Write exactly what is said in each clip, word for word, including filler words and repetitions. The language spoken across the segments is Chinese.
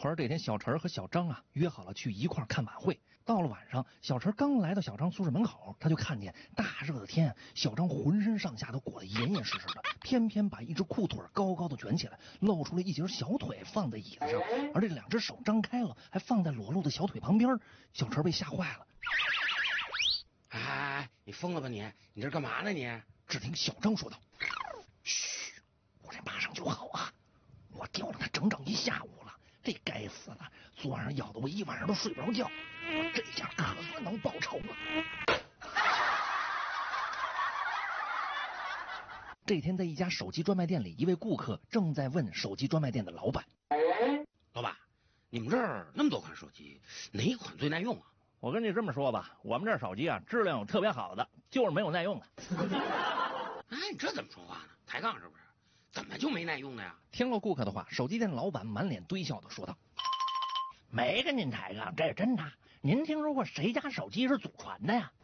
话这天小陈和小张啊约好了去一块看晚会。到了晚上，小陈刚来到小张宿舍门口，他就看见大热的天，小张浑身上下都裹得严严实实的，偏偏把一只裤腿高高的卷起来，露出了一截小腿放在椅子上，而这两只手张开了，还放在裸露的小腿旁边。小陈被吓坏了。 哎，你疯了吧你？你这干嘛呢你？ 只听小张说道：“嘘，我这马上就好啊，我吊了他整整一下午了。这该死的，昨晚上咬得我一晚上都睡不着觉，我这下可算能报仇了。”这天，在一家手机专卖店里，一位顾客正在问手机专卖店的老板：“ 老板，你们这儿那么多款手机，哪一款最耐用啊？” 我跟你这么说吧，我们这手机啊，质量有特别好的，就是没有耐用的。 哎，你这怎么说话呢？抬杠是不是？怎么就没耐用的呀？ 听了顾客的话，手机店老板满脸堆笑的说道：“没跟您抬杠，这是真的。您听说过谁家手机是祖传的呀？”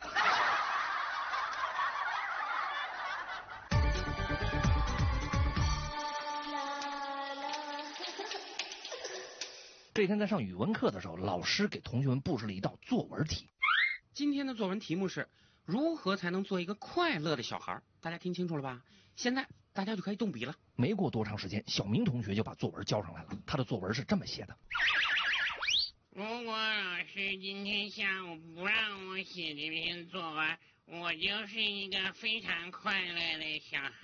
这天在上语文课的时候，老师给同学们布置了一道作文题。 今天的作文题目是如何才能做一个快乐的小孩？大家听清楚了吧？现在大家就可以动笔了。 没过多长时间，小明同学就把作文交上来了。他的作文是这么写的： 如果老师今天下午不让我写这篇作文，我就是一个非常快乐的小孩。